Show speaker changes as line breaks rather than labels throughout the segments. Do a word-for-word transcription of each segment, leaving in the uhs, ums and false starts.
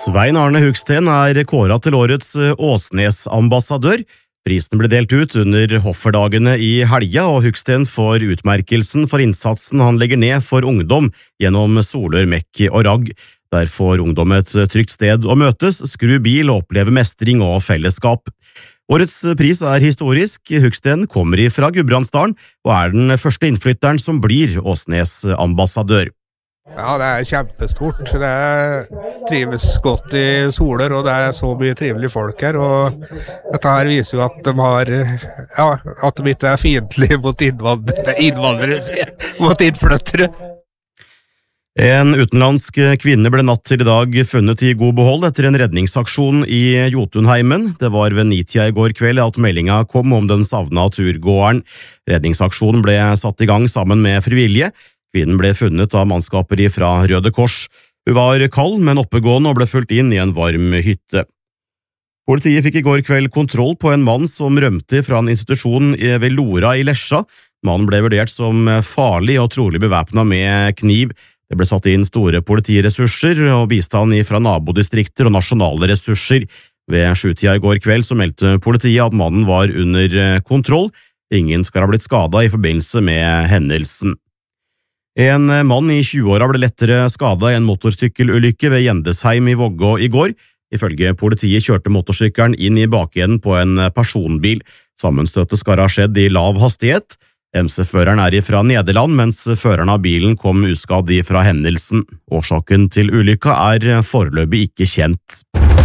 Svein Arne Hugsten er kåret til årets Åsnes-ambassadør. Prisen ble delt ut under hofferdagene i helga, og Hugsten får utmerkelsen for innsatsen han legger ned for ungdom gjennom Solør, Mekk og Ragg. Der får ungdom et trygt sted å møtes, skru bil og oppleve mestring og fellesskap. Årets pris er historisk. Hugsten kommer ifra Gudbrandsdalen og er den første innflytteren som blir Åsnes-ambassadør.
Ja, det er kjempestort. Det trives godt i Solør, og det er så mye trivelige folk her. Og dette her viser jo at de har, ja, at de ikke er fiendtlige mot innvandrere, innvandrere, mot innflyttere.
En utenlandsk kvinne ble natt til i dag funnet i god behold etter en redningsaksjon i Jotunheimen. Det var ved nitida i går kveld at meldinga kom om den savna turgåeren. Redningsaksjonen ble satt i gang sammen med frivillige. Kvinnen ble funnet av mannskaper fra Røde Kors. Hun var kald, men oppegående og ble fulgt inn i en varm hytte. Politiet fikk i går kveld kontroll på en mann som rømte fra en institusjon ved Lora i Lesja. Mannen ble vurdert som farlig og trolig bevæpnet med kniv. Det ble satt inn store politiressurser og bistand fra nabodistrikter og nasjonale ressurser. Ved sjutida i går kveld så meldte politiet at mannen var under kontroll. Ingen skal ha blitt skadet i forbindelse med hendelsen. En mann i tjueåra ble lettere skadet i en motorsykkelulykke ved Gjendesheim i Vågå i går. Ifølge politiet kjørte motorsykkelen inn i bakenden på en personbil. Sammenstøtet skal ha skjedd i lav hastighet. M C-føreren er fra Nederland, mens føreren av bilen kom uskadd fra hendelsen. Årsaken til ulykka er foreløpig ikke kjent.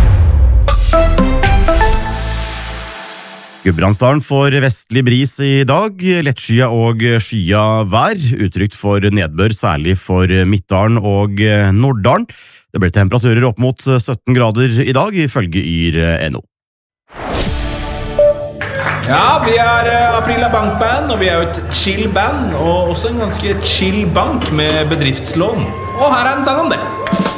Gudbrandsdalen får vestlig bris i dag, lettskya og skya vær, utrygt for nedbør særlig for Midtdalen og Norddalen. Det blir temperaturer opp mot sytten grader i dag, ifølge yr punktum no.
Ja, vi er Aprila Bankband, og vi er jo et chill band, og også en ganske chill bank med bedriftslån. Og her er en sang om det.